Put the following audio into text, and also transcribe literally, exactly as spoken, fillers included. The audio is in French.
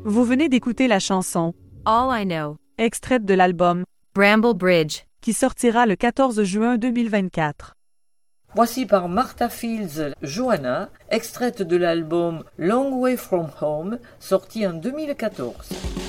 Vous venez d'écouter la chanson All I Know, extraite de l'album Bramble Bridge, qui sortira le quatorze juin deux mille vingt-quatre. Voici par Martha Fields Joanna, extraite de l'album Long Way From Home, sorti en deux mille quatorze.